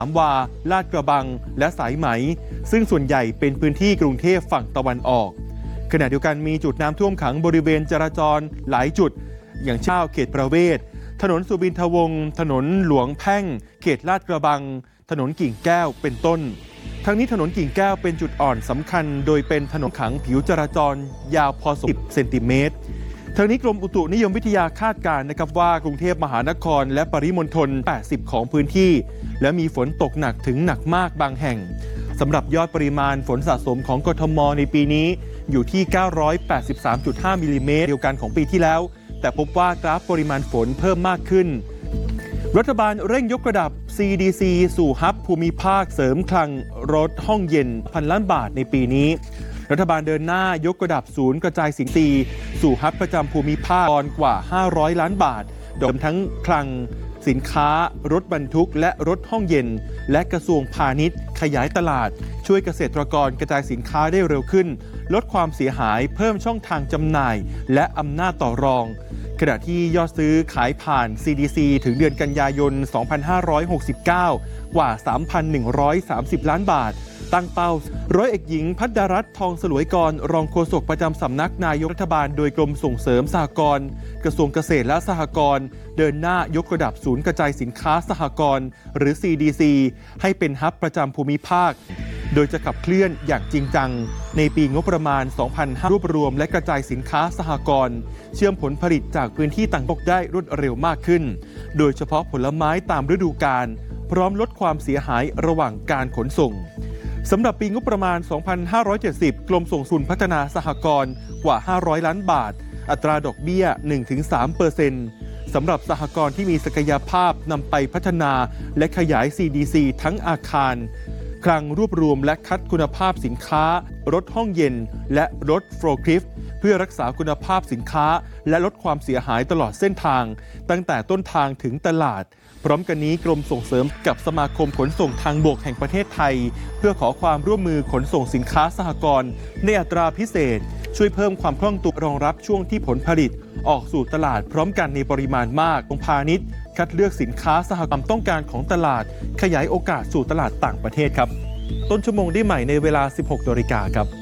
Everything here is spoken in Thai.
ามวาลาดกระบังและสายไหมซึ่งส่วนใหญ่เป็นพื้นที่กรุงเทพฝั่งตะวันออกขณะเดียวกันมีจุดน้ำท่วมขังบริเวณจราจรหลายจุดอย่างเช่นเขตประเวศถนนสุบินทวงศ์ถนนหลวงแพ่งเขตลาดกระบังถนนกิ่งแก้วเป็นต้นทั้งนี้ถนนกิ่งแก้วเป็นจุดอ่อนสำคัญโดยเป็นถนนขังผิวจราจรยาวพอสมควร10 เซนติเมตรทั้งนี้กรมอุตุนิยมวิทยาคาดการณ์นะครับว่ากรุงเทพมหานครและปริมณฑล80ของพื้นที่และมีฝนตกหนักถึงหนักมากบางแห่งสำหรับยอดปริมาณฝนสะสมของกทมในปีนี้อยู่ที่ 983.5 มิลลิเมตรเดียวกันของปีที่แล้วแต่พบว่ากราฟปริมาณฝนเพิ่มมากขึ้นรัฐบาลเร่งยกระดับ CDC สู่ฮับภูมิภาคเสริมคลังรถห้องเย็น1,000 ล้านบาทในปีนี้รัฐบาลเดินหน้ายกระดับศูนย์กระจายสินค้าสู่ฮับประจำภูมิภาคกว่า500 ล้านบาทรวมทั้งคลังสินค้ารถบรรทุกและรถห้องเย็นและกระทรวงพาณิชย์ขยายตลาดช่วยเกษตรกรกระจายสินค้าได้เร็วขึ้นลดความเสียหายเพิ่มช่องทางจำหน่ายและอำนาจต่อรองขณะที่ยอดซื้อขายผ่าน CDC ถึงเดือนกันยายน 2569 กว่า 3,130 ล้านบาทตั้งเป้าร้อยเอกหญิงพัดดารัตน์ทองสลวยกรรองโฆษกประจำสำนักนายกรัฐบาลโดยกรมส่งเสริมสหกรณ์กระทรวงเกษตรและสหกรณ์เดินหน้ายกระดับศูนย์กระจายสินค้าสหกรณ์หรือ CDC ให้เป็นฮับประจำภูมิภาคโดยจะขับเคลื่อนอย่างจริงจังในปีงบประมาณ 2,500 รวบรวมและกระจายสินค้าสหกรณ์เชื่อมผลผลิตจากพื้นที่ต่างๆได้รวดเร็วมากขึ้นโดยเฉพาะผลไม้ตามฤดูกาลพร้อมลดความเสียหายระหว่างการขนส่งสำหรับปีงบประมาณ 2,570 กรมส่งเสริมพัฒนาสหกรณ์กว่า 500 ล้านบาทอัตราดอกเบี้ย 1-3% สำหรับสหกรณ์ที่มีศักยภาพนำไปพัฒนาและขยาย CDC ทั้งอาคารคลังรวบรวมและคัดคุณภาพสินค้ารถห้องเย็นและรถโฟล์คลิฟต์เพื่อรักษาคุณภาพสินค้าและลดความเสียหายตลอดเส้นทางตั้งแต่ต้นทางถึงตลาดพร้อมกันนี้กรมส่งเสริมกับสมาคมขนส่งทางบกแห่งประเทศไทยเพื่อขอความร่วมมือขนส่งสินค้าสหกรณ์ในอัตราพิเศษช่วยเพิ่มความคล่องตัวรองรับช่วงที่ผลผลิตออกสู่ตลาดพร้อมกันในปริมาณมากองค์พาณิชย์คัดเลือกสินค้าสหกรณ์ต้องการของตลาดขยายโอกาสสู่ตลาดต่างประเทศครับต้นชั่วโมงได้ใหม่ในเวลา 16 นาฬิกาครับ